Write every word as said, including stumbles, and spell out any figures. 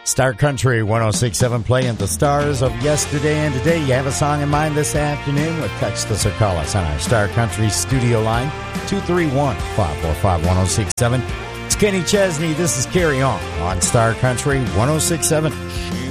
Star Country one oh six point seven playing the stars of yesterday and today. You have a song in mind this afternoon? Well, text us or call us on our Star Country studio line, two three one, five four five, one oh six seven. It's Kenny Chesney. This is Carry On on Star Country one oh six point seven.